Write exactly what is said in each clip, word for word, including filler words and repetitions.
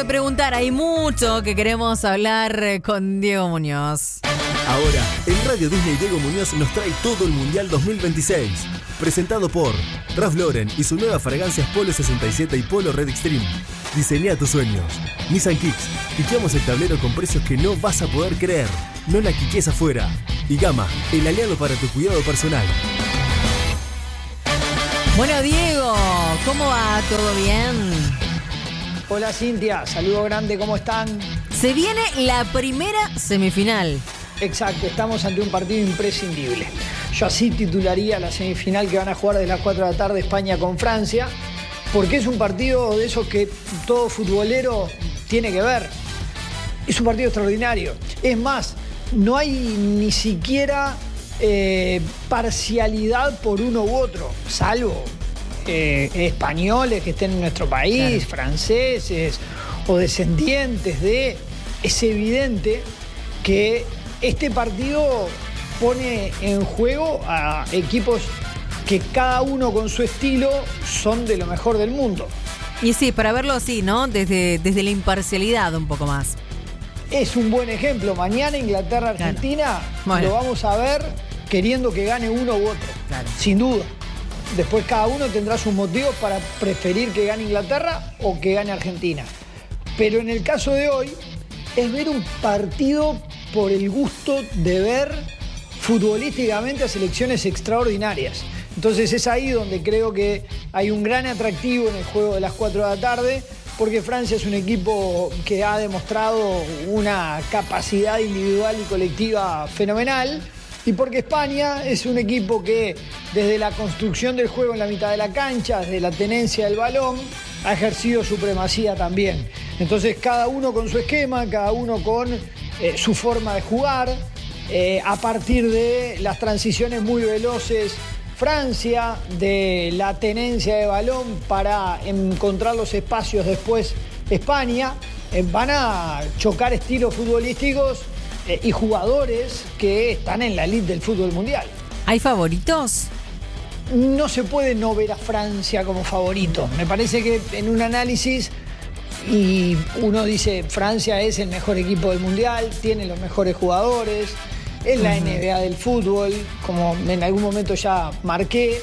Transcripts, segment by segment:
de preguntar, hay mucho que queremos hablar con Diego Muñoz. Ahora, en Radio Disney Diego Muñoz nos trae todo el Mundial dos mil veintiséis. Presentado por Ralph Lauren y su nueva fragancias Polo sesenta y siete y Polo Red Extreme. Diseña tus sueños. Nissan Kicks. Quiqueamos el tablero con precios que no vas a poder creer. No la quiques afuera. Y Gama, el aliado para tu cuidado personal. Bueno, Diego, ¿cómo va? ¿Todo bien? Hola Cintia, saludo grande, ¿cómo están? Se viene la primera semifinal. Exacto, estamos ante un partido imprescindible. Yo así titularía la semifinal que van a jugar de las cuatro de la tarde España con Francia, porque es un partido de esos que todo futbolero tiene que ver. Es un partido extraordinario. Es más, no hay ni siquiera eh, parcialidad por uno u otro, salvo eh, españoles que estén en nuestro país, claro, franceses o descendientes de... Es evidente que este partido pone en juego a equipos que cada uno con su estilo son de lo mejor del mundo. Y sí, para verlo así, ¿no? Desde, desde la imparcialidad un poco más. Es un buen ejemplo. Mañana Inglaterra-Argentina, claro, bueno, lo vamos a ver queriendo que gane uno u otro. Claro. Sin duda. Después cada uno tendrá sus motivos para preferir que gane Inglaterra o que gane Argentina. Pero en el caso de hoy es ver un partido por el gusto de ver futbolísticamente a selecciones extraordinarias. Entonces es ahí donde creo que hay un gran atractivo en el juego de las cuatro de la tarde, porque Francia es un equipo que ha demostrado una capacidad individual y colectiva fenomenal, y porque España es un equipo que desde la construcción del juego en la mitad de la cancha, desde la tenencia del balón, ha ejercido supremacía también. Entonces cada uno con su esquema, cada uno con eh, su forma de jugar, eh, a partir de las transiciones muy veloces, Francia, de la tenencia de balón para encontrar los espacios después España, eh, van a chocar estilos futbolísticos eh, y jugadores que están en la elite del fútbol mundial. ¿Hay favoritos? No se puede no ver a Francia como favorito. Me parece que en un análisis y uno dice Francia es el mejor equipo del mundial, tiene los mejores jugadores, es la uh-huh. N B A del fútbol, como en algún momento ya marqué,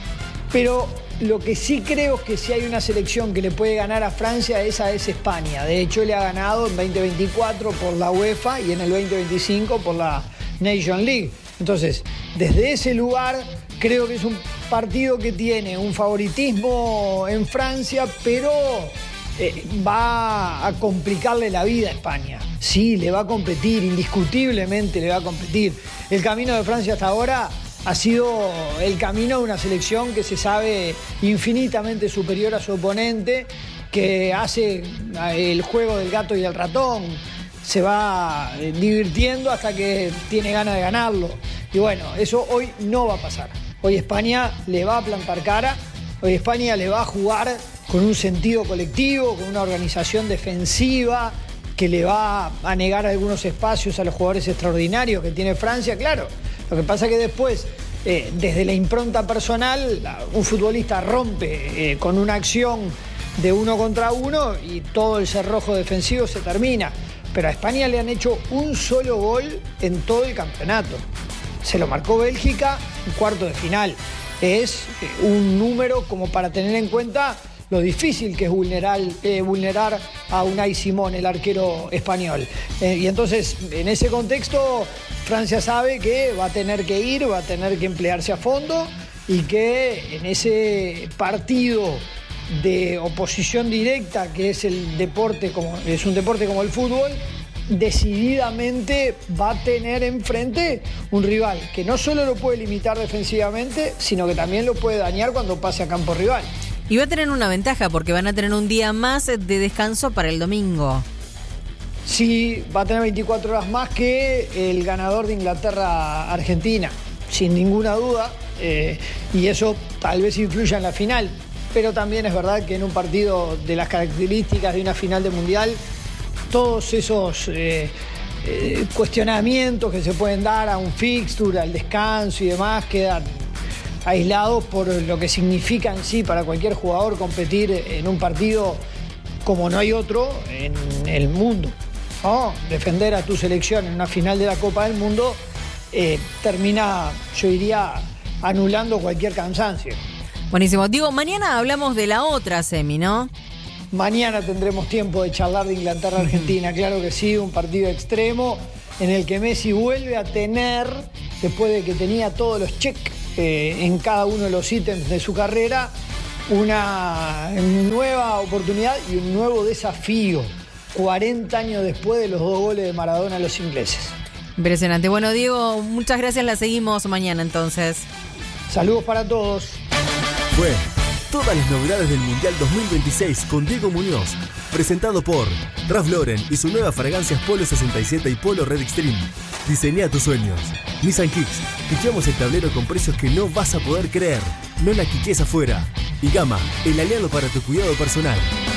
pero lo que sí creo es que si hay una selección que le puede ganar a Francia, esa es España. De hecho le ha ganado en veinte veinticuatro por la UEFA y en el veinte veinticinco por la Nation League. Entonces, desde ese lugar creo que es un partido que tiene un favoritismo en Francia, pero eh, va a complicarle la vida a España. Sí, le va a competir, indiscutiblemente le va a competir. El camino de Francia hasta ahora ha sido el camino de una selección que se sabe infinitamente superior a su oponente, que hace el juego del gato y el ratón, se va divirtiendo hasta que tiene ganas de ganarlo. Y bueno, eso hoy no va a pasar. Hoy España le va a plantar cara, hoy España le va a jugar con un sentido colectivo, con una organización defensiva que le va a negar algunos espacios a los jugadores extraordinarios que tiene Francia, claro. Lo que pasa es que después, eh, desde la impronta personal, un futbolista rompe eh, con una acción de uno contra uno y todo el cerrojo defensivo se termina. Pero a España le han hecho un solo gol en todo el campeonato. Se lo marcó Bélgica en cuarto de final. Es un número como para tener en cuenta lo difícil que es vulnerar, eh, vulnerar a Unai Simón, el arquero español. Eh, y entonces, en ese contexto, Francia sabe que va a tener que ir, va a tener que emplearse a fondo y que en ese partido de oposición directa, que es el deporte como, es un deporte como el fútbol, decididamente va a tener enfrente un rival que no solo lo puede limitar defensivamente, sino que también lo puede dañar cuando pase a campo rival. Y va a tener una ventaja porque van a tener un día más de descanso para el domingo. Sí, va a tener veinticuatro horas más que el ganador de Inglaterra-Argentina, sin ninguna duda, eh, y eso tal vez influya en la final. Pero también es verdad que en un partido de las características de una final de mundial, todos esos eh, eh, cuestionamientos que se pueden dar a un fixture, al descanso y demás, quedan aislados por lo que significa en sí para cualquier jugador competir en un partido como no hay otro en el mundo, ¿no? Defender a tu selección en una final de la Copa del Mundo eh, termina, yo diría, anulando cualquier cansancio. Buenísimo. Digo, mañana hablamos de la otra semi, ¿no? Mañana tendremos tiempo de charlar de Inglaterra-Argentina, claro que sí, un partido extremo en el que Messi vuelve a tener, después de que tenía todos los check eh, en cada uno de los ítems de su carrera, una nueva oportunidad y un nuevo desafío, cuarenta años después de los dos goles de Maradona a los ingleses. Impresionante. Bueno, Diego, muchas gracias, la seguimos mañana entonces. Saludos para todos. Fue todas las novedades del Mundial dos mil veintiséis con Diego Muñoz, presentado por Ralph Lauren y su nueva fragancias Polo sesenta y siete y Polo Red Extreme. Diseñá tus sueños. Nissan Kicks, piqueamos el tablero con precios que no vas a poder creer. No la quiques afuera. Y Gama, el aliado para tu cuidado personal.